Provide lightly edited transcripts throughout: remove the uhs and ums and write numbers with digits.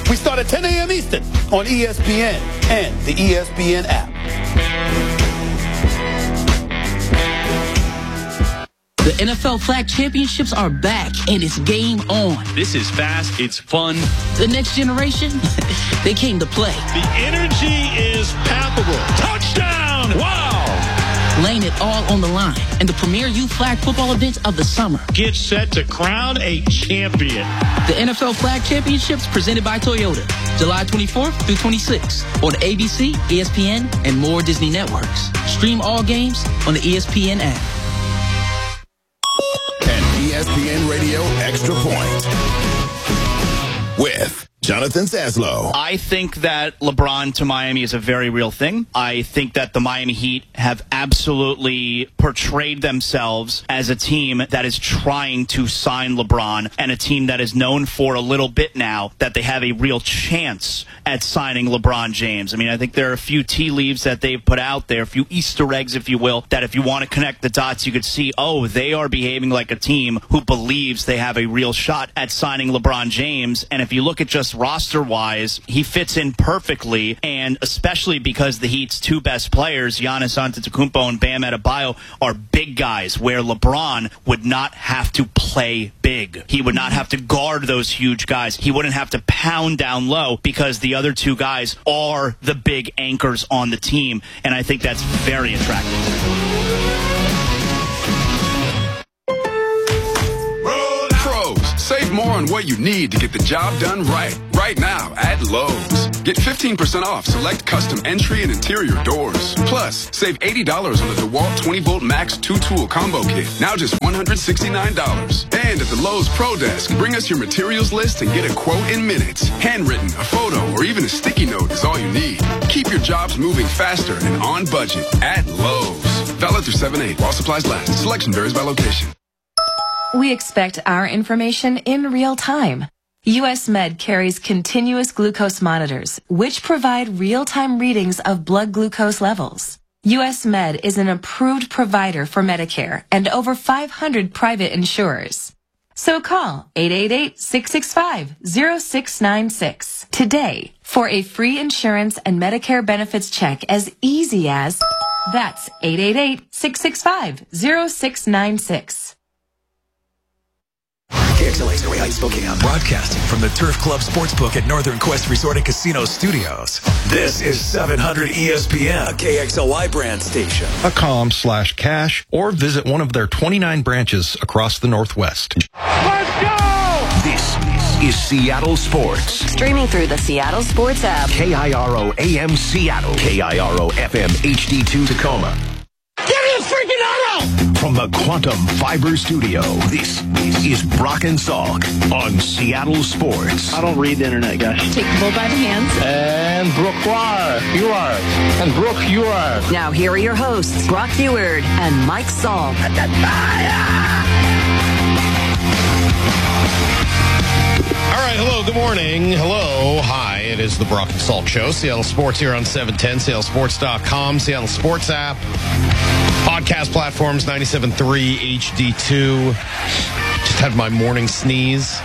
We start at 10 a.m. Eastern on ESPN and the ESPN app. The NFL Flag Championships are back, and it's game on. This is fast. It's fun. The next generation, they came to play. The energy is palpable. Touchdown! Wow! Laying it all on the line in the premier youth flag football event of the summer. Get set to crown a champion. The NFL Flag Championships presented by Toyota, July 24th through 26th on ABC, ESPN, and more Disney networks. Stream all games on the ESPN app. And ESPN Radio Extra Point with Jonathan Zaslow. I think that LeBron to Miami is a very real thing. I think that the Miami Heat have absolutely portrayed themselves as a team that is trying to sign LeBron, and a team that is known for a little bit now that they have a real chance at signing LeBron James. I mean, I think there are a few tea leaves that they've put out there, a few Easter eggs, if you will, that if you want to connect the dots, you could see, oh, they are behaving like a team who believes they have a real shot at signing LeBron James. And if you look at just roster-wise, he fits in perfectly, and especially because the Heat's two best players, Giannis Antetokounmpo and Bam Adebayo, are big guys, where LeBron would not have to play big. He would not have to guard those huge guys. He wouldn't have to pound down low because the other two guys are the big anchors on the team, and I think that's very attractive. Save more on what you need to get the job done right now at Lowe's. Get 15% off select custom entry and interior doors. Plus, save $80 on the DeWalt 20-volt Max 2-tool combo kit. Now just $169. And at the Lowe's Pro Desk, bring us your materials list and get a quote in minutes. Handwritten, a photo, or even a sticky note is all you need. Keep your jobs moving faster and on budget at Lowe's. Valid through 7/8 while supplies last. Selection varies by location. We expect our information in real time. US Med carries continuous glucose monitors, which provide real-time readings of blood glucose levels. US Med is an approved provider for Medicare and over 500 private insurers. So call 888-665-0696 today for a free insurance and Medicare benefits check as easy as, that's 888-665-0696. KXLA's Area Heights, Spokane. Broadcasting from the Turf Club Sportsbook at Northern Quest Resort and Casino Studios. This is 700 ESPN, a KXLY brand station. .com/cash or visit one of their 29 branches across the Northwest. Let's go! This is Seattle Sports. Streaming through the Seattle Sports app. KIRO AM Seattle. KIRO FM HD2 Tacoma. Give me a freaking auto! From the Quantum Fiber Studio, this is Brock and Salk on Seattle Sports. I don't read the internet, guys. Take the bull by the hands. And Brooke, you are. And Brooke, you are. Now here are your hosts, Brock Heward and Mike Salk. All right, hello, good morning. Hello, hi, it is the Brock and Salk Show. Seattle Sports here on 710, seattlesports.com, Seattle Sports app, podcast platforms, 97.3 HD2. Just had my morning sneeze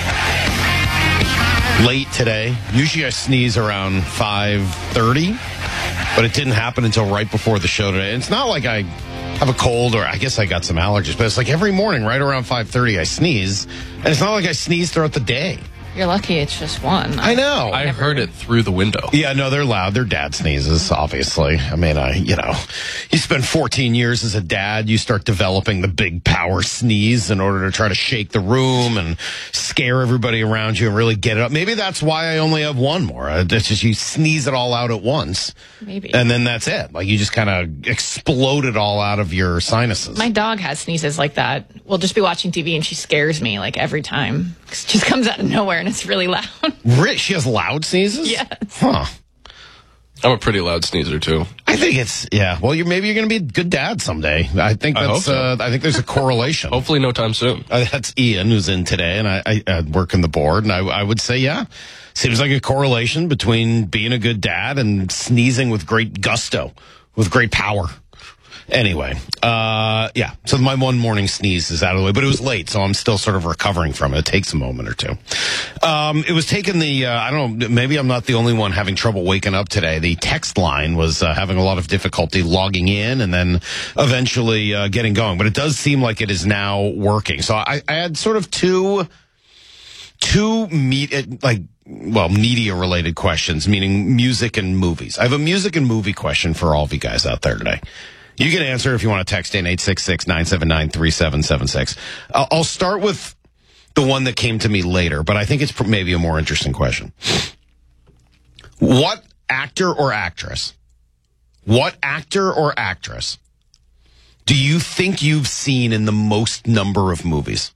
late today. Usually I sneeze around 5:30, but it didn't happen until right before the show today. And it's not like I have a cold, or I guess I got some allergies, but it's like every morning right around 5:30 I sneeze, and it's not like I sneeze throughout the day. You're lucky it's just one. I know. I heard it through the window. Yeah, no, they're loud. They're dad sneezes, obviously. I mean, you spend 14 years as a dad, you start developing the big power sneeze in order to try to shake the room and scare everybody around you and really get it up. Maybe that's why I only have one more. It's just you sneeze it all out at once. Maybe. And then that's it. Like you just kind of explode it all out of your sinuses. My dog has sneezes like that. We'll just be watching TV and she scares me like every time. It just comes out of nowhere and it's really loud. Really? She has loud sneezes? Yes. Huh. I'm a pretty loud sneezer too. I think it's, yeah. Well, maybe you're going to be a good dad someday. I think that's, I hope so. I think there's a correlation. Hopefully no time soon. That's Ian who's in today, and I work in the board, and I would say, yeah, seems like a correlation between being a good dad and sneezing with great gusto, with great power. Anyway, yeah. So my one morning sneeze is out of the way, but it was late, so I'm still sort of recovering from it. It takes a moment or two. It was taking I don't know, maybe I'm not the only one having trouble waking up today. The text line was having a lot of difficulty logging in and then eventually getting going, but it does seem like it is now working. So I had sort of two media related questions, meaning music and movies. I have a music and movie question for all of you guys out there today. You can answer if you want to text in 866-979-3776. I'll start with the one that came to me later, but I think it's maybe a more interesting question. What actor or actress do you think you've seen in the most number of movies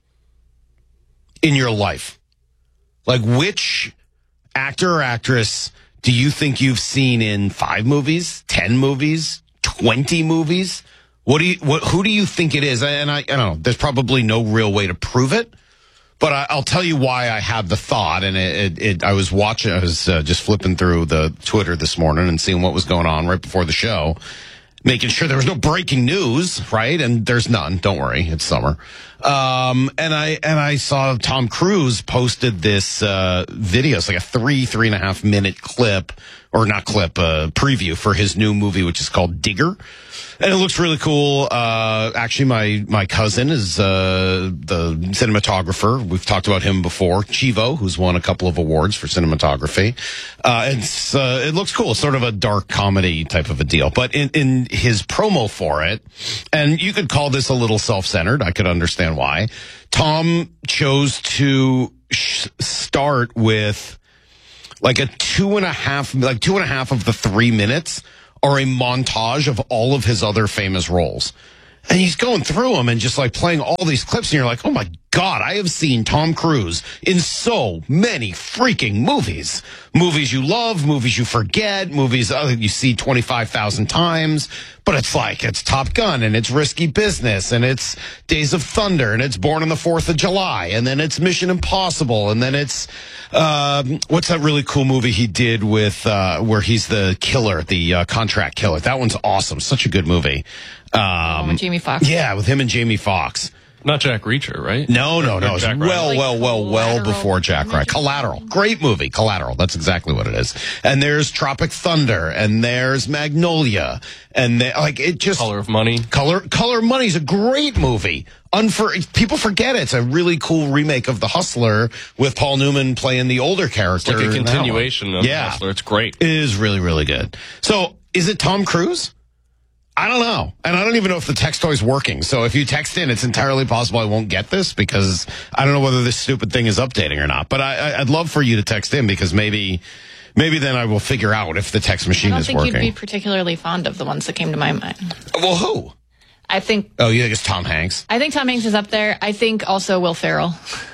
in your life? Like, which actor or actress do you think you've seen in 5 movies, 10 movies, 20 movies? Who do you think it is? And I don't know. There's probably no real way to prove it, but I'll tell you why I have the thought. And I was just flipping through the Twitter this morning and seeing what was going on right before the show, making sure there was no breaking news, right? And there's none. Don't worry. It's summer. And I saw Tom Cruise posted this, video. It's like a 3.5 minute clip, or not clip, preview for his new movie, which is called Digger. And it looks really cool. Actually, my cousin is, the cinematographer. We've talked about him before. Chivo, who's won a couple of awards for cinematography. It looks cool. It's sort of a dark comedy type of a deal. But in his promo for it, and you could call this a little self-centered. I could understand why. Tom chose to start with like 2.5 of the 3 minutes are a montage of all of his other famous roles. And he's going through them and just like playing all these clips, and you're like, oh my God, I have seen Tom Cruise in so many freaking movies. Movies you love, movies you forget, movies you see 25,000 times. But it's Top Gun, and it's Risky Business, and it's Days of Thunder, and it's Born on the 4th of July, and then it's Mission Impossible, and then it's, what's that really cool movie he did with, where he's the killer, the contract killer. That one's awesome. Such a good movie. With Jamie Foxx. Yeah, with him and Jamie Foxx. Not Jack Reacher, right? No. It's well before Jack Reacher. Collateral. Great movie. Collateral. That's exactly what it is. And there's Tropic Thunder, and there's Magnolia, and Color of Money. Color of Money is a great movie. People forget it. It's a really cool remake of The Hustler with Paul Newman playing the older character. It's like a continuation of The Hustler. It's great. It is really, really good. So, is it Tom Cruise? I don't know. And I don't even know if the text toy's working. So if you text in, it's entirely possible I won't get this because I don't know whether this stupid thing is updating or not. But I'd love for you to text in because maybe then I will figure out if the text machine is working. I don't think you'd be particularly fond of the ones that came to my mind. Well, who? I think... Oh, you think it's Tom Hanks? I think Tom Hanks is up there. I think also Will Ferrell.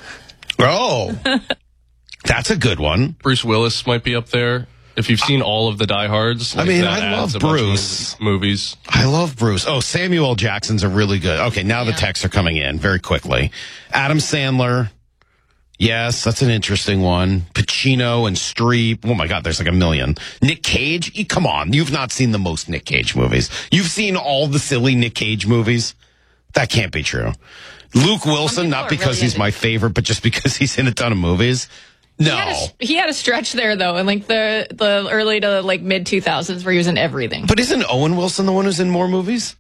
Oh. That's a good one. Bruce Willis might be up there. If you've seen all of the Die Hards, I love Bruce. Movies. I love Bruce. Oh, Samuel L. Jackson's a really good. Okay, now the texts are coming in very quickly. Adam Sandler. Yes, that's an interesting one. Pacino and Streep. Oh my God, there's like a million. Nick Cage. Come on, you've not seen the most Nick Cage movies. You've seen all the silly Nick Cage movies. That can't be true. Luke Wilson, not because he's my favorite, but just because he's in a ton of movies. No. He had a stretch there, though, in like the early to like mid 2000s where he was in everything. But isn't Owen Wilson the one who's in more movies?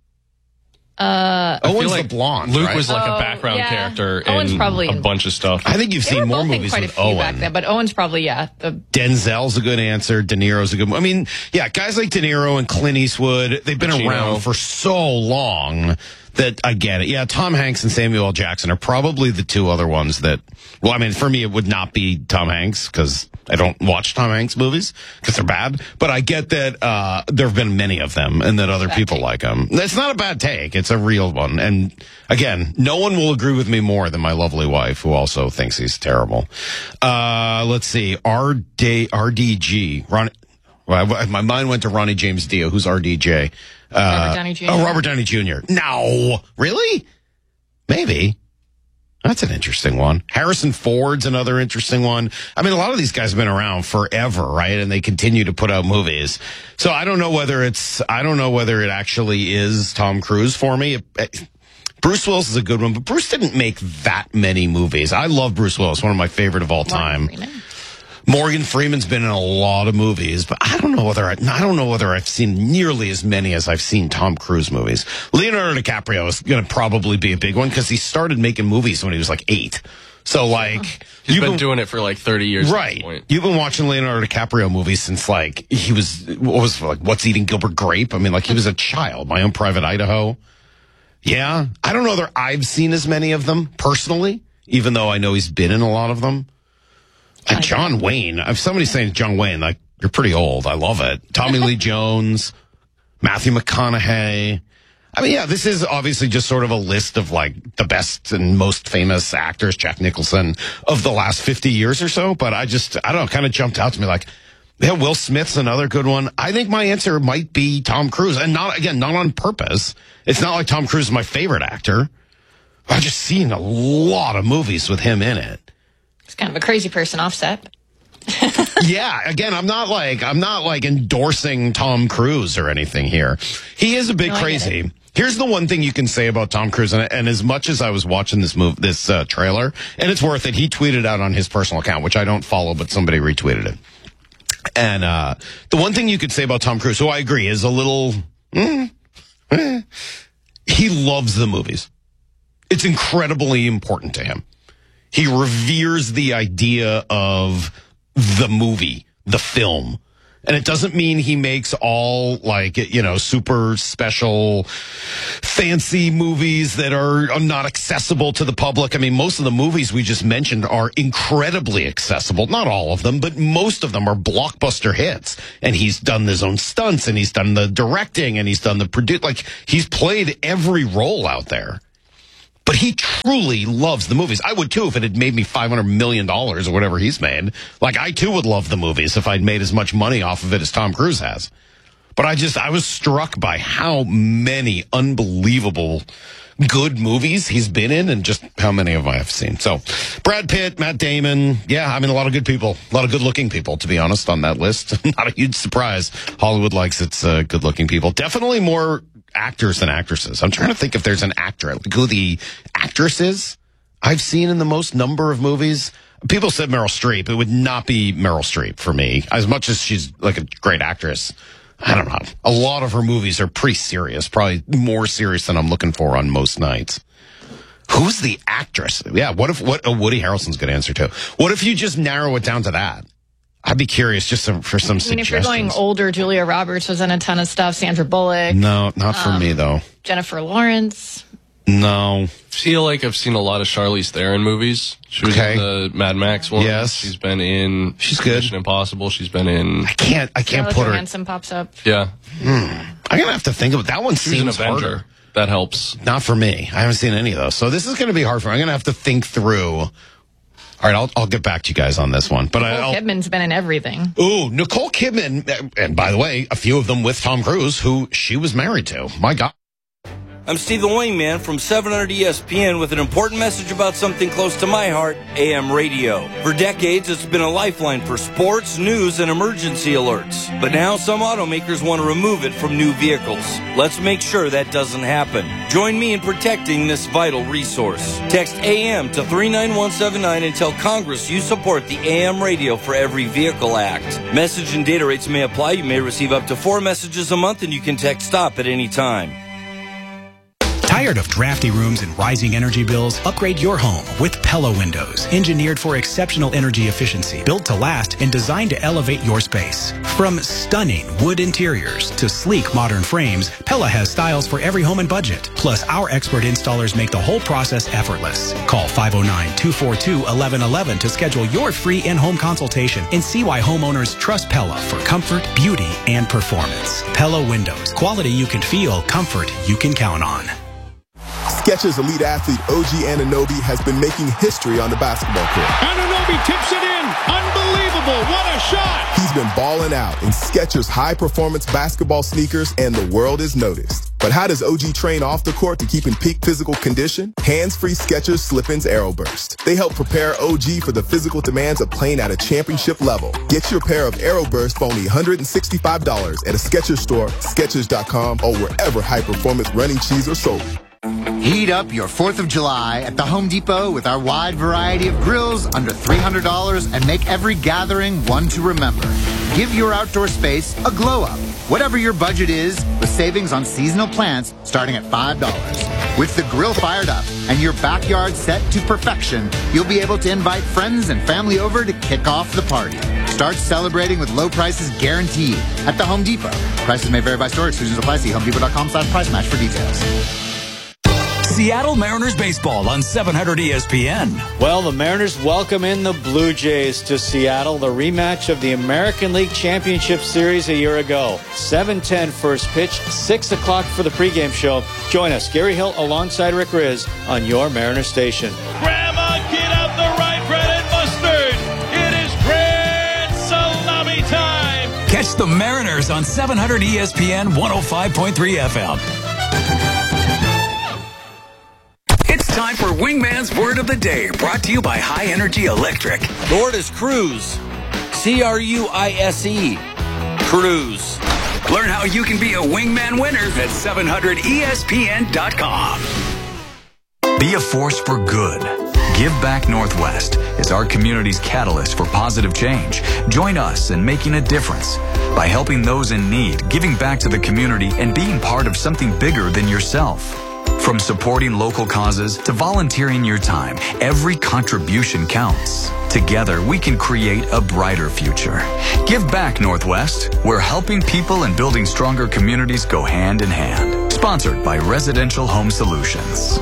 Owen's like the blonde. Luke right? was like a background character in a bunch of stuff. I think you've seen more movies with Owen. Back then, but Owen's probably, Denzel's a good answer. De Niro's a good one. I mean, yeah, guys like De Niro and Clint Eastwood, they've been around for so long that I get it. Yeah, Tom Hanks and Samuel L. Jackson are probably the two other ones that, well, I mean, for me, it would not be Tom Hanks because I don't watch Tom Hanks movies because they're bad. But I get that there have been many of them and that other people like them. It's not a bad take. It's a real one. And again, no one will agree with me more than my lovely wife, who also thinks he's terrible. Let's see. RDG. My mind went to Ronnie James Dio. Who's RDJ? Robert Downey Jr. Oh, Robert Downey Jr. No. Really? Maybe. That's an interesting one. Harrison Ford's another interesting one. I mean, a lot of these guys have been around forever, right? And they continue to put out movies. So I don't know whether it actually is Tom Cruise for me. Bruce Willis is a good one, but Bruce didn't make that many movies. I love Bruce Willis, one of my favorite of all time. Morgan Freeman's been in a lot of movies, but I don't know whether I've seen nearly as many as I've seen Tom Cruise movies. Leonardo DiCaprio is going to probably be a big one because he started making movies when he was like 8. So like he's been doing it for like 30 years. Right. At this point. You've been watching Leonardo DiCaprio movies since like he was What's Eating Gilbert Grape? I mean, like he was a child. My Own Private Idaho. Yeah. I don't know that I've seen as many of them personally, even though I know he's been in a lot of them. John Wayne. If somebody's saying John Wayne, like, you're pretty old. I love it. Tommy Lee Jones, Matthew McConaughey. I mean, yeah, this is obviously just sort of a list of like the best and most famous actors, Jack Nicholson, of the last 50 years or so. But I don't know, kind of jumped out to me like, yeah, Will Smith's another good one. I think my answer might be Tom Cruise. And not on purpose. It's not like Tom Cruise is my favorite actor. I've just seen a lot of movies with him in it. It's kind of a crazy person, Offset. Yeah, again, I'm not like endorsing Tom Cruise or anything here. He is a bit crazy. Here's the one thing you can say about Tom Cruise, and as much as I was watching this trailer, and it's worth it, he tweeted out on his personal account, which I don't follow, but somebody retweeted it. And the one thing you could say about Tom Cruise, who I agree is a little, he loves the movies. It's incredibly important to him. He reveres the idea of the movie, the film. And it doesn't mean he makes all like, super special, fancy movies that are not accessible to the public. I mean, most of the movies we just mentioned are incredibly accessible. Not all of them, but most of them are blockbuster hits. And he's done his own stunts, and he's done the directing, and he's done the he's played every role out there. But he truly loves the movies. I would too if it had made me $500 million or whatever he's made. Like, I too would love the movies if I'd made as much money off of it as Tom Cruise has. But I was struck by how many unbelievable good movies he's been in and just how many of I have seen. So, Brad Pitt, Matt Damon, yeah, I mean, a lot of good people, a lot of good-looking people, to be honest, on that list. Not a huge surprise. Hollywood likes its good-looking people. Definitely more actors than actresses. I'm trying to think if there's an actor, like who the actress is I've seen in the most number of movies. People said Meryl Streep. It would not be Meryl Streep for me. As much as she's like a great actress, I don't know. A lot of her movies are pretty serious, probably more serious than I'm looking for on most nights. Who's the actress? Yeah, what Woody Harrelson's good answer to. What if you just narrow it down to that? I'd be curious just for some suggestions. I mean, if you're going older, Julia Roberts was in a ton of stuff. Sandra Bullock. No, not for me, though. Jennifer Lawrence. No. I feel like I've seen a lot of Charlize Theron movi's. She was in the Mad Max one. Yes. She's been in Mission Impossible. She's been in... I can't put her... Johansson pops up. Yeah. I'm going to have to think of it. That one seems harder. That helps. Not for me. I haven't seen any of those. So this is going to be hard for me. I'm going to have to think through... All right, I'll get back to you guys on this one. But Nicole Kidman's been in everything. Ooh, Nicole Kidman, and by the way, a few of them with Tom Cruise, who she was married to. My God. I'm Stephen Wingman from 700 ESPN with an important message about something close to my heart, AM radio. For decades, it's been a lifeline for sports, news, and emergency alerts. But now some automakers want to remove it from new vehicles. Let's make sure that doesn't happen. Join me in protecting this vital resource. Text AM to 39179 and tell Congress you support the AM Radio for Every Vehicle Act. Message and data rates may apply. You may receive up to 4 messages a month, and you can text STOP at any time. Tired of drafty rooms and rising energy bills? Upgrade your home with Pella Windows. Engineered for exceptional energy efficiency, built to last, and designed to elevate your space. From stunning wood interiors to sleek modern frames, Pella has styles for every home and budget. Plus, our expert installers make the whole process effortless. Call 509-242-1111 to schedule your free in-home consultation and see why homeowners trust Pella for comfort, beauty, and performance. Pella Windows. Quality you can feel, comfort you can count on. Skechers elite athlete OG Anunoby has been making history on the basketball court. Anunoby tips it in. Unbelievable. What a shot. He's been balling out in Skechers high-performance basketball sneakers, and the world has noticed. But how does OG train off the court to keep in peak physical condition? Hands-free Skechers Slip-ins AeroBurst. They help prepare OG for the physical demands of playing at a championship level. Get your pair of AeroBurst for only $165 at a Skechers store, Skechers.com, or wherever high-performance running shoes are sold. Heat up your 4th of July at the Home Depot with our wide variety of grills under $300 and make every gathering one to remember. Give your outdoor space a glow up. Whatever your budget is, with savings on seasonal plants starting at $5. With the grill fired up and your backyard set to perfection, you'll be able to invite friends and family over to kick off the party. Start celebrating with low prices guaranteed at the Home Depot. Prices may vary by store. Exclusions apply. See HomeDepot.com/price match for details. Seattle Mariners baseball on 700 ESPN. Well, the Mariners welcome in the Blue Jays to Seattle, the rematch of the American League Championship Series a year ago. 7:10 first pitch, 6 o'clock for the pregame show. Join us, Gary Hill alongside Rick Riz on your Mariners station. Grandma, get out the rye bread and mustard. It is grand salami time. Catch the Mariners on 700 ESPN 105.3 FM. It's time for Wingman's Word of the Day, brought to you by High Energy Electric. The word is cruise. C-R-U-I-S-E. Cruise. Learn how you can be a Wingman winner at 700ESPN.com. Be a force for good. Give Back Northwest is our community's catalyst for positive change. Join us in making a difference by helping those in need, giving back to the community, and being part of something bigger than yourself. From supporting local causes to volunteering your time, every contribution counts. Together, we can create a brighter future. Give Back Northwest, where helping people and building stronger communities go hand in hand. Sponsored by Residential Home Solutions.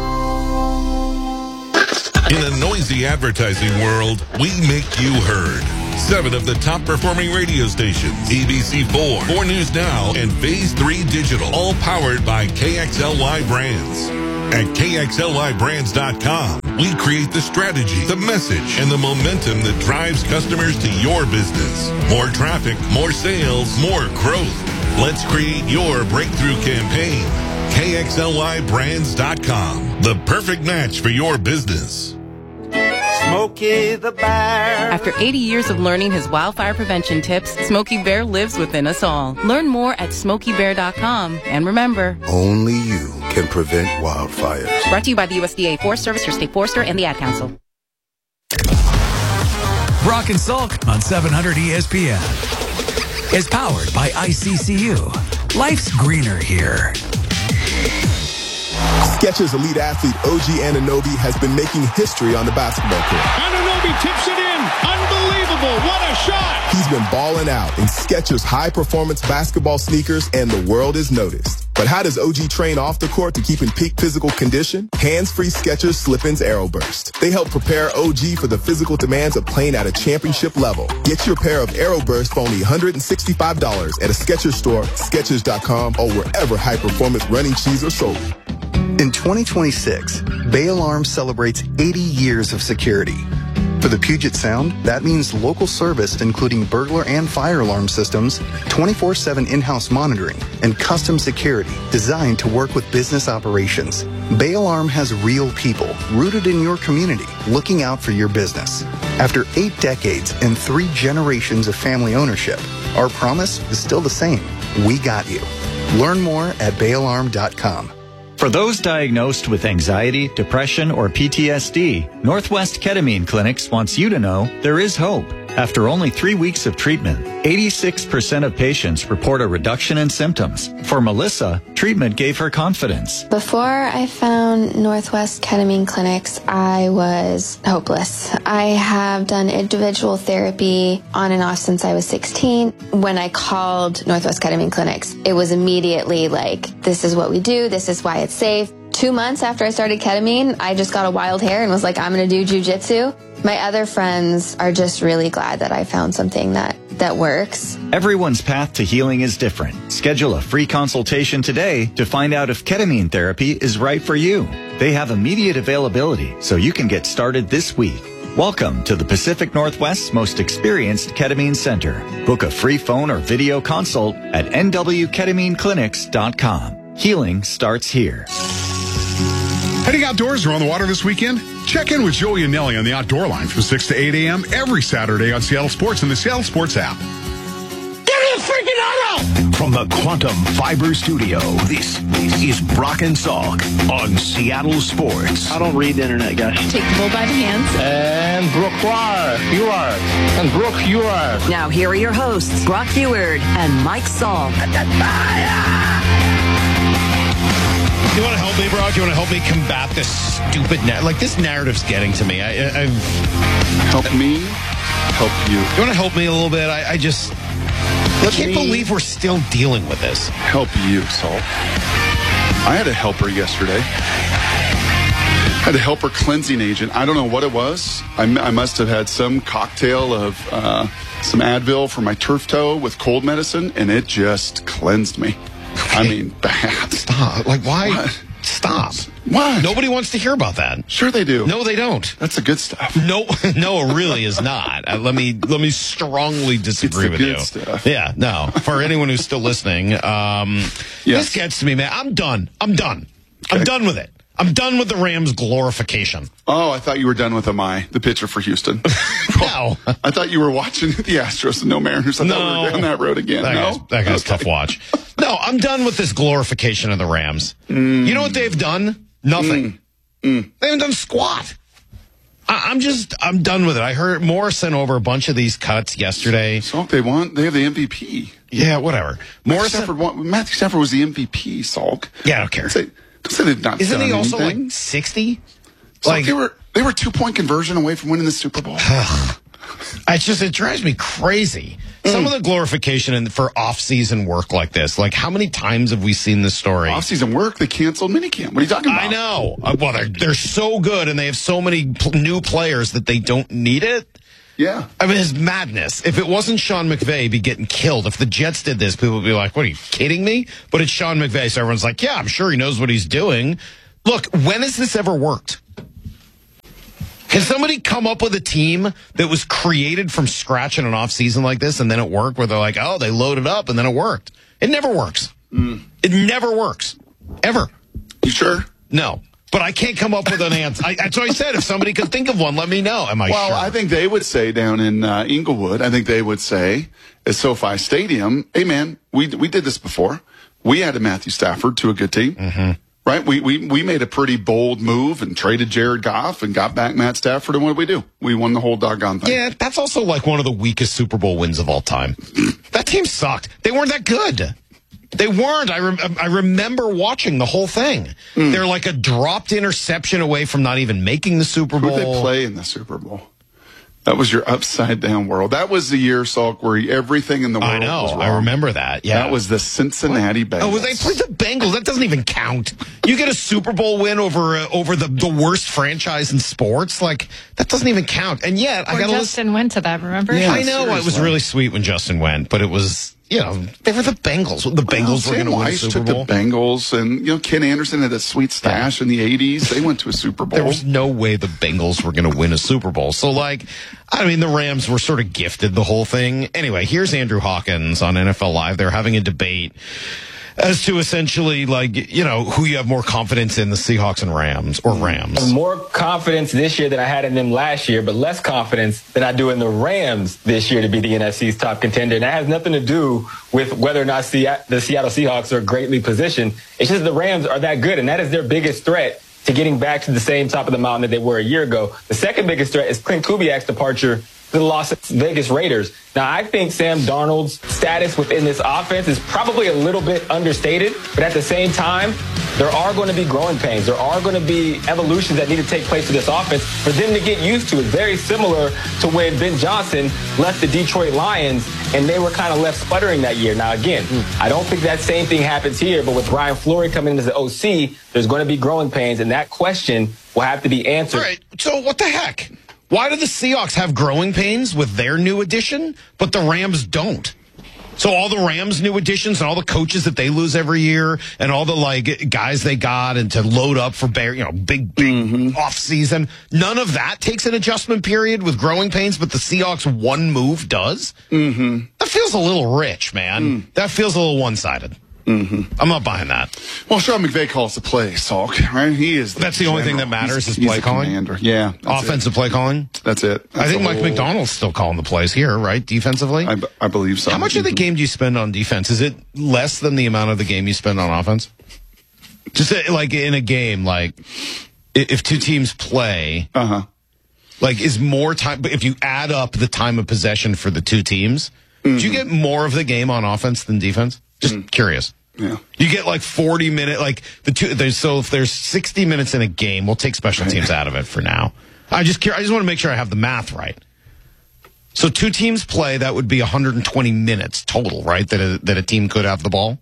In a noisy advertising world, we make you heard. 7 of the top performing radio stations, ABC4, 4 News Now, and Phase 3 Digital, all powered by KXLY Brands. At KXLYBrands.com, we create the strategy, the message, and the momentum that drives customers to your business. More traffic, more sales, more growth. Let's create your breakthrough campaign. KXLYBrands.com, the perfect match for your business. Smokey the Bear. After 80 years of learning his wildfire prevention tips, Smokey Bear lives within us all. Learn more at SmokeyBear.com. And remember, only you can prevent wildfires. Brought to you by the USDA Forest Service, your state forester, and the Ad Council. Brock and Salk on 700 ESPN is powered by ICCU. Life's greener here. Skechers elite athlete OG Anunoby has been making history on the basketball court. Anunoby tips it in. Unbelievable. What a shot. He's been balling out in Skechers high-performance basketball sneakers, and the world has noticed. But how does OG train off the court to keep in peak physical condition? Hands-free Skechers Slip-ins AeroBurst. They help prepare OG for the physical demands of playing at a championship level. Get your pair of AeroBurst for only $165 at a Skechers store, Skechers.com, or wherever high-performance running shoes are sold. In 2026, Bay Alarm celebrates 80 years of security. For the Puget Sound, that means local service including burglar and fire alarm systems, 24/7 in-house monitoring, and custom security designed to work with business operations. Bay Alarm has real people rooted in your community looking out for your business. After 8 decades and 3 generations of family ownership, our promise is still the same. We got you. Learn more at bayalarm.com. For those diagnosed with anxiety, depression, or PTSD, Northwest Ketamine Clinics wants you to know there is hope. After only 3 weeks of treatment, 86% of patients report a reduction in symptoms. For Melissa, treatment gave her confidence. Before I found Northwest Ketamine Clinics, I was hopeless. I have done individual therapy on and off since I was 16. When I called Northwest Ketamine Clinics, it was immediately like, this is what we do, this is why it's safe. 2 months after I started ketamine, I just got a wild hair and was like, I'm going to do jujitsu. My other friends are just really glad that I found something that works. Everyone's path to healing is different. Schedule a free consultation today to find out if ketamine therapy is right for you. They have immediate availability, so you can get started this week. Welcome to the Pacific Northwest's most experienced ketamine center. Book a free phone or video consult at nwketamineclinics.com. Healing starts here. Heading outdoors or on the water this weekend? Check in with Joey and Nelly on the Outdoor Line from 6 to 8 a.m. every Saturday on Seattle Sports and the Seattle Sports app. Freaking auto! From the Quantum Fiber Studio, this is Brock and Salk on Seattle Sports. I don't read the internet, guys. Take the bull by the hands. And Brooke, you are. And Brooke, you are. Now here are your hosts, Brock Heward and Mike Salk. You want to help me, Brock? You want to help me combat this stupid this narrative's getting to me. Help me help you. You want to help me a little bit? I can't believe we're still dealing with this. Help you, Saul. I had a helper yesterday. I had a helper cleansing agent. I don't know what it was. I must have had some cocktail of some Advil for my turf toe with cold medicine, and it just cleansed me. Okay. I mean, bad. Stop. Why? What? Stop. What? Nobody wants to hear about that. Sure they do. No, they don't. That's the good stuff. No, it really is not. Let me strongly disagree with you. Stuff. Yeah, no. For anyone who's still listening, This gets to me, man. I'm done. Okay. I'm done with it. I'm done with the Rams glorification. Oh, I thought you were done with the pitcher for Houston. No. I thought you were watching the Astros and no Mariners. I thought we were down that road again. That guy's tough watch. No, I'm done with this glorification of the Rams. You know what they've done? Nothing. They haven't done squat. I'm done with it. I heard Moore sent over a bunch of these cuts yesterday. So they have the MVP. Yeah, whatever. Matthew Stafford was the MVP, Salk. Yeah, I don't care. Don't say they've not Isn't done he also anything. 60? They were 2-point conversion away from winning the Super Bowl. It drives me crazy. Some of the glorification for off-season work like this, how many times have we seen this story? Off-season work? They canceled minicamp. What are you talking about? I know. Well, they're so good, and they have so many new players that they don't need it. Yeah. I mean, it's madness. If it wasn't Sean McVay, he'd be getting killed. If the Jets did this, people would be like, what, are you kidding me? But it's Sean McVay, so everyone's like, yeah, I'm sure he knows what he's doing. Look, when has this ever worked? Can somebody come up with a team that was created from scratch in an off-season like this, and then it worked, where they're like, oh, they loaded up, and then it worked? It never works. It never works. Ever. You sure? No. But I can't come up with an answer. That's what I said. If somebody could think of one, let me know. Am I sure? Well, I think they would say down in Inglewood, at SoFi Stadium, hey, man, we did this before. We added Matthew Stafford to a good team. Mm-hmm. Right? We made a pretty bold move and traded Jared Goff and got back Matt Stafford. And what did we do? We won the whole doggone thing. Yeah, that's also one of the weakest Super Bowl wins of all time. That team sucked. They weren't that good. They weren't. I remember watching the whole thing. They're like a dropped interception away from not even making the Super Bowl. Who did they play in the Super Bowl? That was your upside down world. That was the year, Salk, where everything in the world was wrong. I remember that. Yeah. That was the Cincinnati Bengals. Oh, they played the Bengals. That doesn't even count. You get a Super Bowl win over the worst franchise in sports. That doesn't even count. And yet, I got Justin went to that, remember? Yeah, I know. Seriously. It was really sweet when Justin went, but it was... they were the Bengals. The Bengals were going to win the Super Bowl. Took the Bengals, and Ken Anderson had a sweet stash in the 80s. They went to a Super Bowl. There was no way the Bengals were going to win a Super Bowl. So, the Rams were sort of gifted the whole thing. Anyway, here's Andrew Hawkins on NFL Live. They're having a debate as to essentially, who you have more confidence in, the Seahawks and Rams, or Rams. More confidence this year than I had in them last year, but less confidence than I do in the Rams this year to be the NFC's top contender. And that has nothing to do with whether or not the Seattle Seahawks are greatly positioned. It's just the Rams are that good, and that is their biggest threat to getting back to the same top of the mountain that they were a year ago. The second biggest threat is Clint Kubiak's departure to the Las Vegas Raiders. Now, I think Sam Darnold's status within this offense is probably a little bit understated, but at the same time, there are going to be growing pains. There are going to be evolutions that need to take place for this offense for them to get used to. It's very similar to when Ben Johnson left the Detroit Lions and they were kind of left sputtering that year. Now, again, I don't think that same thing happens here, but with Brian Fleury coming in as the OC, there's going to be growing pains, and that question will have to be answered. All right, so what the heck? Why do the Seahawks have growing pains with their new addition, but the Rams don't? So all the Rams new additions and all the coaches that they lose every year and all the guys they got and to load up for big off season, none of that takes an adjustment period with growing pains, but the Seahawks one move does. That feels a little rich, man. That feels a little one-sided. I'm not buying that. Well, Sean McVay calls the play, Salk. Right? He is. That's the only thing that matters is play calling. Commander. Yeah, offensive play calling. That's it. I think Mike McDonald's still calling the plays here, right? Defensively, I believe so. How much of the game do you spend on defense? Is it less than the amount of the game you spend on offense? Just like in a game, like if two teams play, is more time. But if you add up the time of possession for the two teams, do you get more of the game on offense than defense? Just curious. Yeah. You get 40 minutes, so if there's 60 minutes in a game, we'll take special teams out of it for now. I just want to make sure I have the math right. So two teams play, that would be 120 minutes total, right? That a team could have the ball?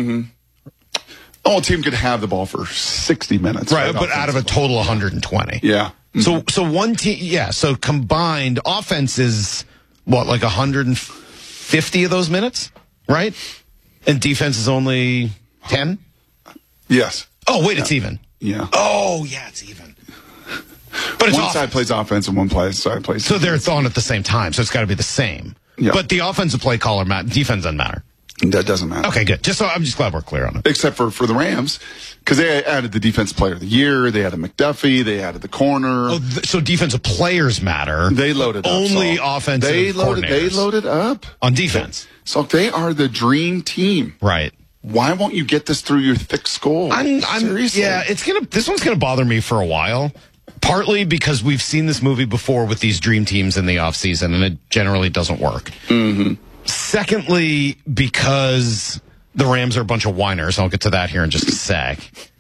Oh, a team could have the ball for 60 minutes. Right, but out of a total 120. Yeah. So one team, so combined offense is, 150 of those minutes, right? And defense is only 10? Yes. Oh, wait, it's even. Yeah. Oh, yeah, it's even. But it's one side plays offense and one side plays defense. So they're on at the same time, so it's got to be the same. Yeah. But the offensive play caller, defense doesn't matter. That doesn't matter. Okay, good. I'm just glad we're clear on it. Except for the Rams, because they added the defensive player of the year, they added McDuffie, they added the corner. Oh, so defensive players matter. They loaded up. Only offensive coordinators. They loaded up. On defense. So they are the dream team. Right. Why won't you get this through your thick skull? Seriously. Yeah, this one's gonna bother me for a while. Partly because we've seen this movie before with these dream teams in the offseason, and it generally doesn't work. Secondly, because the Rams are a bunch of whiners. I'll get to that here in just a sec.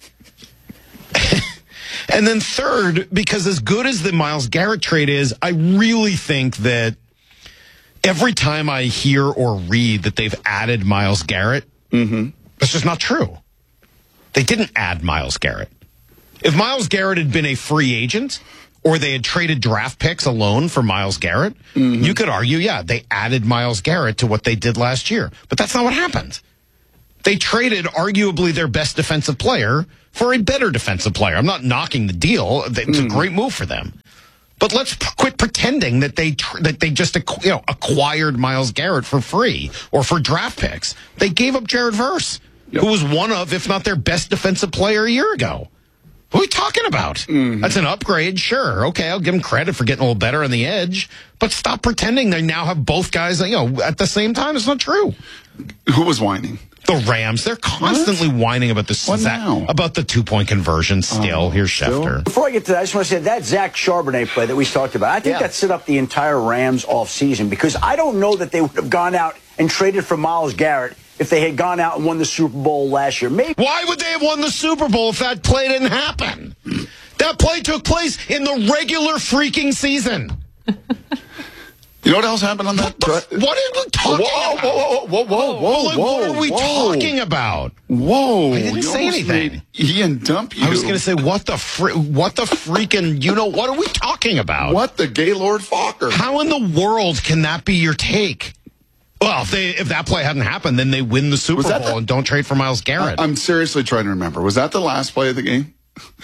And then third, because as good as the Myles Garrett trade is, I really think that every time I hear or read that they've added Myles Garrett, that's just not true. They didn't add Myles Garrett. If Myles Garrett had been a free agent or they had traded draft picks alone for Myles Garrett, you could argue, they added Myles Garrett to what they did last year. But that's not what happened. They traded arguably their best defensive player for a better defensive player. I'm not knocking the deal. It's a great move for them. But let's quit pretending that they just acquired Myles Garrett for free or for draft picks. They gave up Jared Verse, who was one of, if not their best defensive player a year ago. What are we talking about? That's an upgrade, sure. Okay, I'll give them credit for getting a little better on the edge, but stop pretending they now have both guys, at the same time. It's not true. Who was whining? The Rams. They're constantly whining about this. About the 2-point conversion still. Here's Schefter. Before I get to that, I just want to say that Zach Charbonnet play that we talked about, I think that set up the entire Rams offseason, because I don't know that they would have gone out and traded for Myles Garrett if they had gone out and won the Super Bowl last year. Maybe. Why would they have won the Super Bowl if that play didn't happen? That play took place in the regular freaking season. You know what else happened on that? What are we talking about? What are we talking about? Whoa. I didn't say anything. Ian dump you. I was going to say, what the freaking, what are we talking about? What the Gaylord Fokker? How in the world can that be your take? Well, if that play hadn't happened, then they win the Super Bowl and don't trade for Myles Garrett. I'm seriously trying to remember. Was that the last play of the game?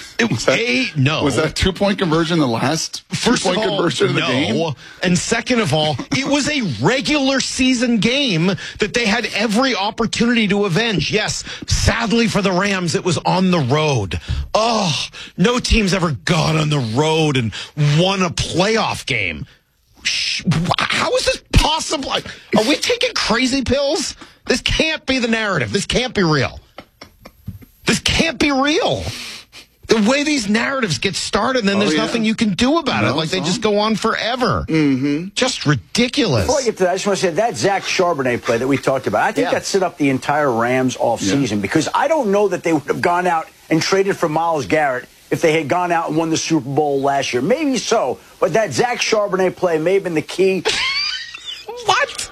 No. Was that 2-point conversion the last 2-point conversion of the game? And second of all, it was a regular season game that they had every opportunity to avenge. Yes, sadly for the Rams, it was on the road. Oh, no team's ever gone on the road and won a playoff game. How is this possible? Are we taking crazy pills? This can't be the narrative. This can't be real. This can't be real. The way these narratives get started, then there's nothing you can do about it. They just go on forever. Just ridiculous. Before I get to that, I just want to say that Zach Charbonnet play that we talked about, I think that set up the entire Rams offseason, because I don't know that they would have gone out and traded for Myles Garrett if they had gone out and won the Super Bowl last year. Maybe so, but that Zach Charbonnet play may have been the key. What?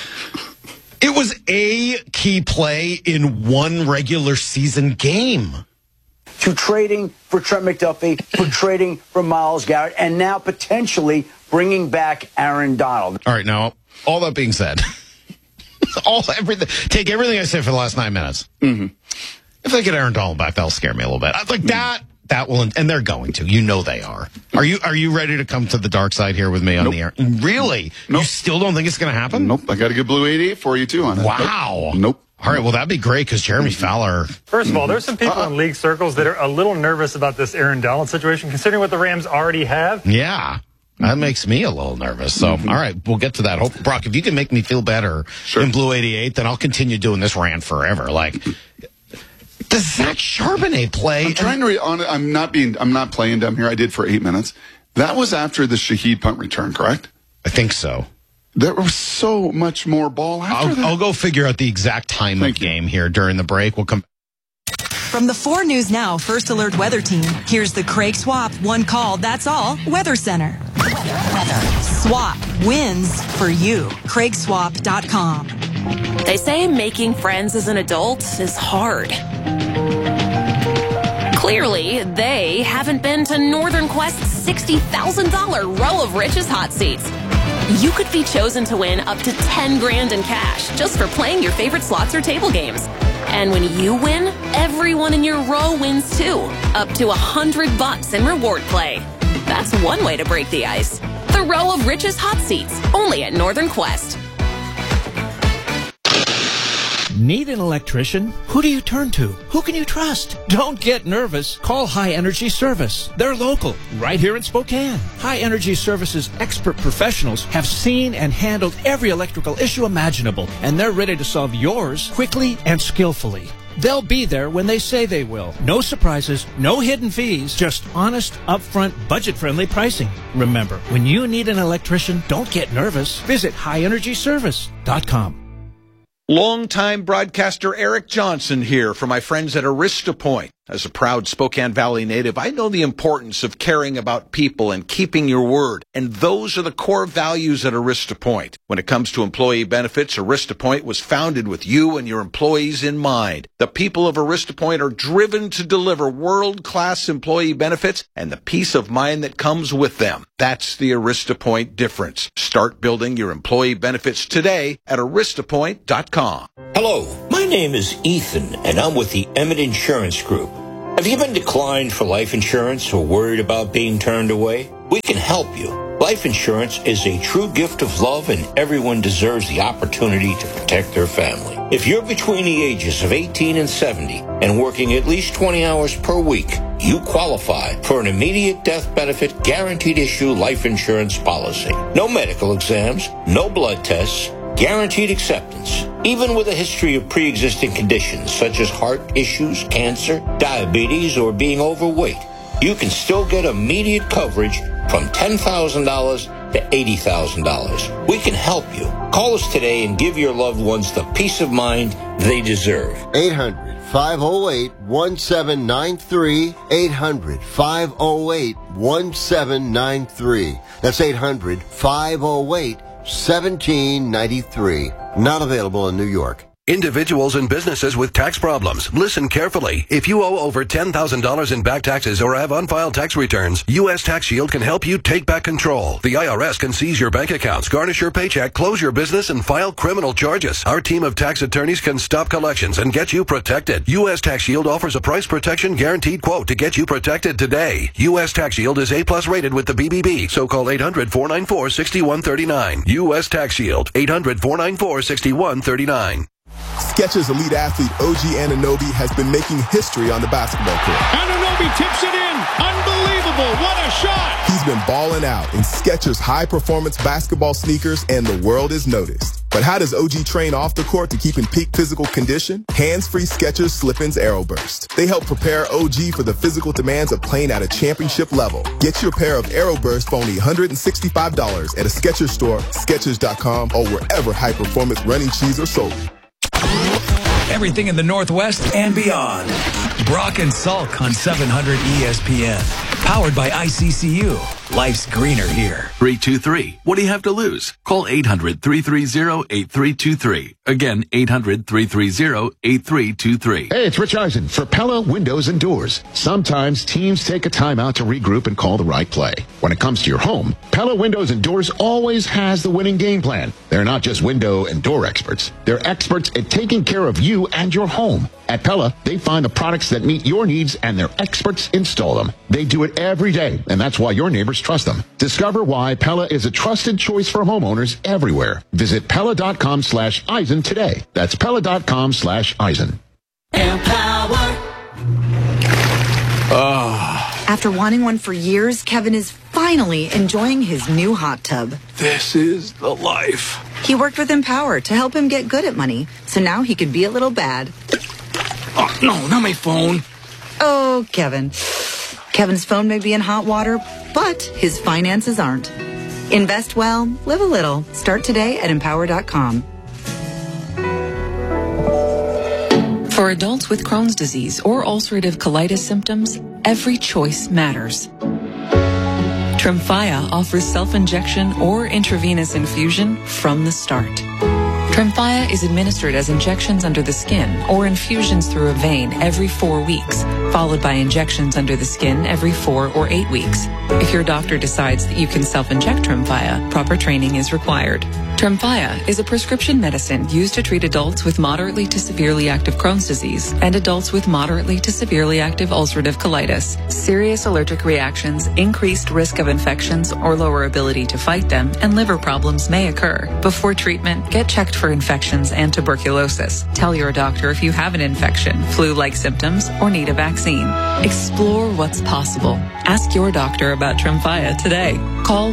It was a key play in one regular season game. To trading for Trent McDuffie, for trading for Myles Garrett, and now potentially bringing back Aaron Donald. All right, now, all that being said, Everything. Take everything I said for the last 9 minutes. Mm-hmm. If they get Aaron Donald back, that'll scare me a little bit. I like that. That will, and they're going to. You know they are. Are you ready to come to the dark side here with me on the air? Really? Nope. You still don't think it's going to happen? Nope. I got a good Blue 88 for you too on it. Wow. Nope. All right. Well, that'd be great because Jeremy Fowler. First of all, there's some people in league circles that are a little nervous about this Aaron Donald situation, considering what the Rams already have. Yeah. That makes me a little nervous. So, all right, we'll get to that. Brock, if you can make me feel better in Blue 88, then I'll continue doing this rant forever. Like, does Zach Charbonnet play? I'm trying to read on it. I'm not playing dumb here. I did for 8 minutes. That was after the Shaheed punt return, correct? I think so. There was so much more ball after that. I'll go figure out the exact time of game here during the break. We'll come. From the 4 News Now First Alert Weather Team, here's the Craig Swap One Call, That's All Weather Center. Weather. Swap wins for you. CraigSwap.com. They say making friends as an adult is hard. Clearly, they haven't been to Northern Quest's $60,000 Row of Riches hot seats. You could be chosen to win up to $10,000 in cash just for playing your favorite slots or table games. And when you win, everyone in your row wins too, up to $100 in reward play. That's one way to break the ice. The Row of Riches hot seats, only at Northern Quest. Need an electrician? Who do you turn to? Who can you trust? Don't get nervous. Call High Energy Service. They're local, right here in Spokane. High Energy Service's expert professionals have seen and handled every electrical issue imaginable, and they're ready to solve yours quickly and skillfully. They'll be there when they say they will. No surprises, no hidden fees, just honest, upfront, budget-friendly pricing. Remember, when you need an electrician, don't get nervous. Visit highenergyservice.com. Longtime broadcaster Eric Johnson here for my friends at Arista Point. As a proud Spokane Valley native, I know the importance of caring about people and keeping your word, and those are the core values at Arista Point. When it comes to employee benefits, Arista Point was founded with you and your employees in mind. The people of Arista Point are driven to deliver world-class employee benefits and the peace of mind that comes with them. That's the Arista Point difference. Start building your employee benefits today at aristapoint.com. Hello, my name is Ethan, and I'm with the Emmett Insurance Group. Have you been declined for life insurance or worried about being turned away? We can help you. Life insurance is a true gift of love, and everyone deserves the opportunity to protect their family. If you're between the ages of 18 and 70 and working at least 20 hours per week, you qualify for an immediate death benefit guaranteed issue life insurance policy. No medical exams, no blood tests, guaranteed acceptance. Even with a history of pre-existing conditions such as heart issues, cancer, diabetes, or being overweight, you can still get immediate coverage from $10,000 to $80,000. We can help you. Call us today and give your loved ones the peace of mind they deserve. 800-508-1793. 800-508-1793. That's 800-508-1793. Not available in New York. Individuals and businesses with tax problems, listen carefully. If you owe over $10,000 in back taxes or have unfiled tax returns, U.S. Tax Shield can help you take back control. The IRS can seize your bank accounts, garnish your paycheck, close your business, and file criminal charges. Our team of tax attorneys can stop collections and get you protected. U.S. Tax Shield offers a price protection guaranteed quote to get you protected today. U.S. Tax Shield is A+ rated with the BBB, so call 800-494-6139. U.S. Tax Shield, 800-494-6139. Skechers elite athlete OG Anunoby has been making history on the basketball court. Anunoby tips it in. Unbelievable. What a shot. He's been balling out in Skechers high-performance basketball sneakers, and the world is noticed. But how does OG train off the court to keep in peak physical condition? Hands-free Skechers Slip-ins Aeroburst. They help prepare OG for the physical demands of playing at a championship level. Get your pair of Aeroburst for only $165 at a Skechers store, Skechers.com, or wherever high-performance running shoes are sold. Everything in the Northwest and beyond. Brock and Salk on 700 ESPN. Powered by ICCU. Life's greener here. 323. What do you have to lose? Call 800-330-8323. Again, 800-330-8323. Hey, it's Rich Eisen for Pella Windows and Doors. Sometimes teams take a time out to regroup and call the right play. When it comes to your home, Pella Windows and Doors always has the winning game plan. They're not just window and door experts. They're experts at taking care of you and your home. At Pella, they find the products that meet your needs and their experts install them. They do it every day, and that's why your neighbors trust them. Discover why Pella is a trusted choice for homeowners everywhere. Visit Pella.com/Eisen today. That's Pella.com/Eisen. Empower. After wanting one for years, Kevin is finally enjoying his new hot tub. This is the life. He worked with Empower to help him get good at money, so now he could be a little bad. Oh, no, not my phone. Oh, Kevin. Kevin's phone may be in hot water, but his finances aren't. Invest well, live a little. Start today at Empower.com. For adults with Crohn's disease or ulcerative colitis symptoms, every choice matters. Tremfya offers self-injection or intravenous infusion from the start. Tremfya is administered as injections under the skin or infusions through a vein every 4 weeks, followed by injections under the skin every 4 or 8 weeks. If your doctor decides that you can self-inject Tremfya, proper training is required. Tremfya is a prescription medicine used to treat adults with moderately to severely active Crohn's disease and adults with moderately to severely active ulcerative colitis. Serious allergic reactions, increased risk of infections or lower ability to fight them, and liver problems may occur. Before treatment, get checked for infections and tuberculosis. Tell your doctor if you have an infection, flu-like symptoms, or need a vaccine. Explore what's possible. Ask your doctor about Tremfya today. Call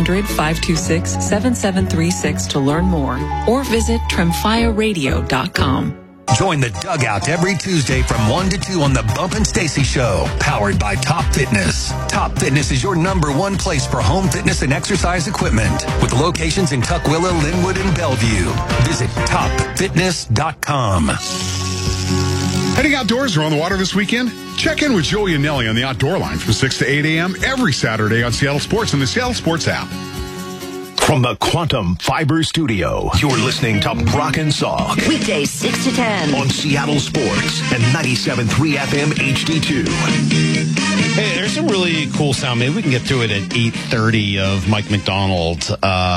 1-800-526-7736 to learn more or visit TremfyaRadio.com. Join the Dugout every Tuesday from 1 to 2 on the Bump and Stacy Show, powered by Top Fitness. Top Fitness is your #1 place for home fitness and exercise equipment, with locations in Tukwila, Linwood, and Bellevue. Visit TopFitness.com. Heading outdoors or on the water this weekend? Check in with Joey and Nelly on the Outdoor Line from 6 to 8 a.m. every Saturday on Seattle Sports and the Seattle Sports app. From the Quantum Fiber Studio, you're listening to Brock and Salk. Weekdays 6 to 10. On Seattle Sports and 97.3 FM HD2. Hey, there's some really cool sound. Maybe we can get through it at 8:30 of Mike McDonald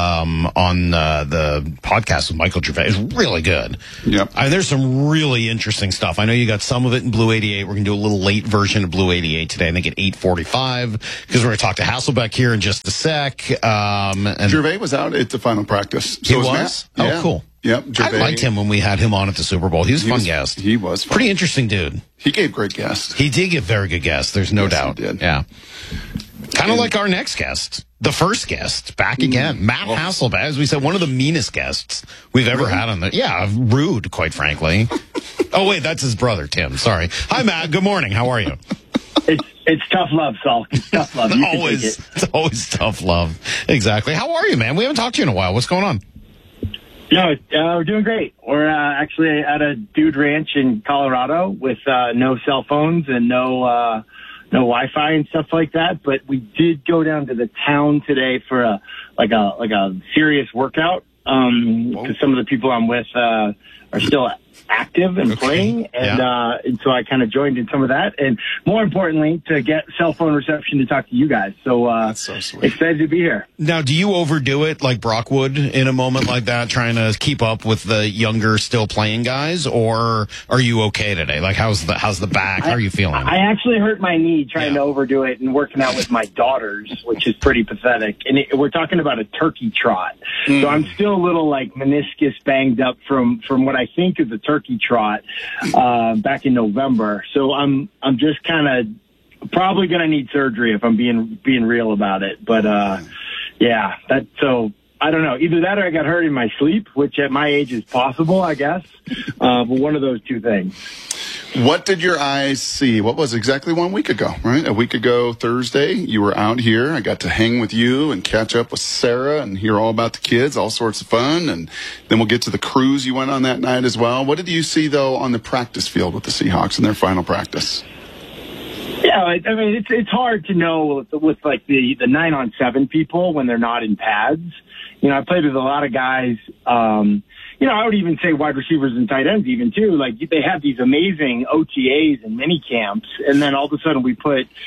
on the podcast with Michael Gervais. It's really good. Yep. There's some really interesting stuff. I know you got some of it in Blue 88. We're going to do a little late version of Blue 88 today, I think at 8:45, because we're going to talk to Hasselbeck here in just a sec. And Gervais was out at the final practice. So he was? Matt. Oh, yeah. cool. Yep. Gervais. I liked him when we had him on at the Super Bowl. He was a fun guest. He was fun. Pretty interesting dude. He gave great guests. He did give very good guests. There's no doubt. He did. Yeah. Kind of like our next guest, the first guest, back again, Matt Hasselbeck. As we said, one of the meanest guests we've ever had on the. Yeah, rude, quite frankly. Oh wait, that's his brother, Tim. Sorry. Hi, Matt. Good morning. How are you? It's tough love, Salk. It's tough love. It's always tough love. Exactly. How are you, man? We haven't talked to you in a while. What's going on? No, we're doing great. We're actually at a dude ranch in Colorado with no cell phones and no Wi-Fi and stuff like that. But we did go down to the town today for a serious workout because some of the people I'm with are still active and playing, and so I kind of joined in some of that, and more importantly, to get cell phone reception to talk to you guys. So, that's so sweet. Excited to be here. Now, do you overdo it like Brock would in a moment like that, trying to keep up with the younger, still playing guys, or are you okay today? Like, how's the back? How are you feeling? I actually hurt my knee trying to overdo it and working out with my daughters, which is pretty pathetic. And we're talking about a turkey trot, so I'm still a little like meniscus banged up from what I think is a turkey trot back in November. So I'm just kind of probably going to need surgery if I'm being real about it. But yeah, so I don't know. Either that or I got hurt in my sleep, which at my age is possible, I guess. But one of those two things. What did your eyes see? What was exactly 1 week ago, right? A week ago Thursday, you were out here. I got to hang with you and catch up with Sarah and hear all about the kids, all sorts of fun. And then we'll get to the cruise you went on that night as well. What did you see, though, on the practice field with the Seahawks in their final practice? Yeah, I mean, it's hard to know with like the 9-on-7 people when they're not in pads. You know, I played with a lot of guys. You know, I would even say wide receivers and tight ends even too. Like they have these amazing OTAs and mini camps, and then all of a sudden we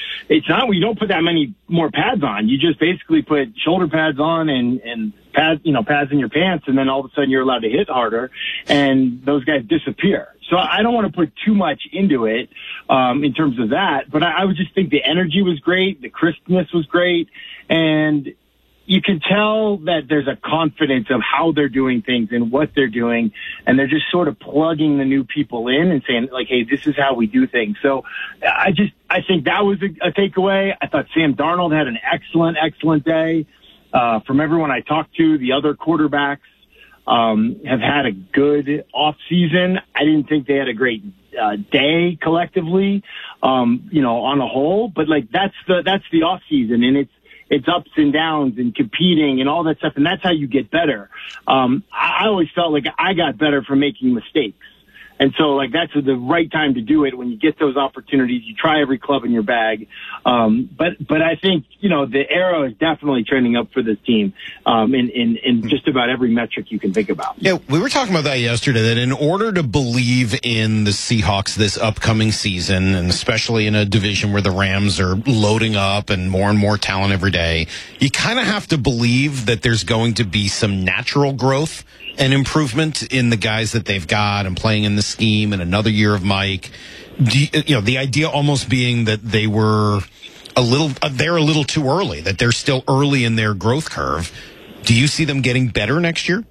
don't put that many more pads on. You just basically put shoulder pads on and pads in your pants, and then all of a sudden you're allowed to hit harder, and those guys disappear. So I don't want to put too much into it in terms of that, but I would just think the energy was great, the crispness was great, and you can tell that there's a confidence of how they're doing things and what they're doing, and they're just sort of plugging the new people in and saying, like, hey, this is how we do things. So I think that was a takeaway. I thought Sam Darnold had an excellent day. From everyone I talked to, the other quarterbacks have had a good off season. I didn't think they had a great day collectively, on a whole, but like that's the off season, and it's ups and downs and competing and all that stuff, and that's how you get better. I always felt like I got better from making mistakes. And so, like, that's the right time to do it when you get those opportunities. You try every club in your bag. But I think, the arrow is definitely trending up for this team in just about every metric you can think about. Yeah, we were talking about that yesterday, that in order to believe in the Seahawks this upcoming season, and especially in a division where the Rams are loading up and more talent every day, you kind of have to believe that there's going to be some natural growth and improvement in the guys that they've got and playing in the scheme, and another year of Mike. The idea almost being that they're a little too early, that they're still early in their growth curve. Do you see them getting better next year?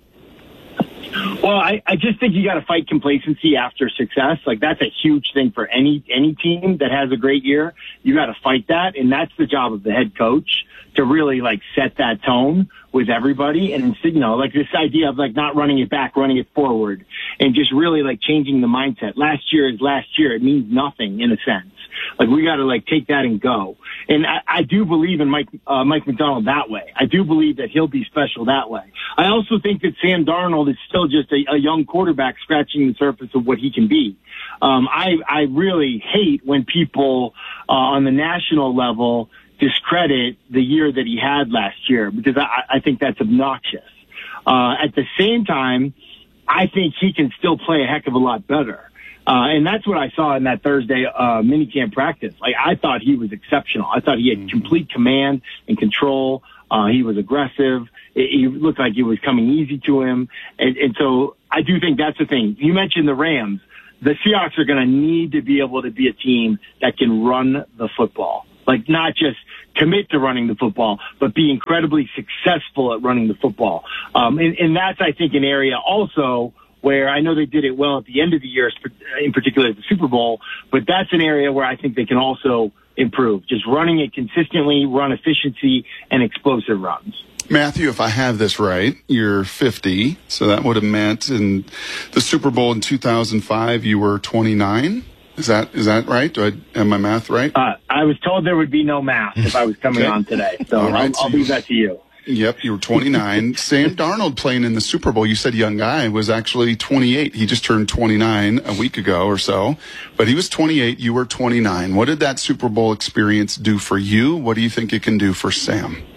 Well, I just think you got to fight complacency after success. Like, that's a huge thing for any team that has a great year. You got to fight that, and that's the job of the head coach, to really set that tone with everybody. And instead, this idea of not running it back, running it forward, and just really changing the mindset. Last year is last year. It means nothing in a sense. We got to take that and go. And I do believe in Mike Macdonald that way. I do believe that he'll be special that way. I also think that Sam Darnold is still just a young quarterback scratching the surface of what he can be. I really hate when people on the national level discredit the year that he had last year, because I think that's obnoxious. At the same time, I think he can still play a heck of a lot better. And that's what I saw in that Thursday minicamp practice. I thought he was exceptional. I thought he had complete command and control. He was aggressive. He looked like it was coming easy to him. And so I do think that's the thing. You mentioned the Rams. The Seahawks are going to need to be able to be a team that can run the football. Not just commit to running the football, but be incredibly successful at running the football. And that's, I think, an area also where I know they did it well at the end of the year, in particular at the Super Bowl, but that's an area where I think they can also improve. Just running it consistently, run efficiency, and explosive runs. Matthew, if I have this right, you're 50, so that would have meant in the Super Bowl in 2005, you were 29. Is that right? Do I have my math right? I was told there would be no math if I was coming on today, so I'll leave that to you. Yep, you were 29. Sam Darnold playing in the Super Bowl, you said young guy, was actually 28. He just turned 29 a week ago or so, but he was 28, you were 29. What did that Super Bowl experience do for you? What do you think it can do for Sam?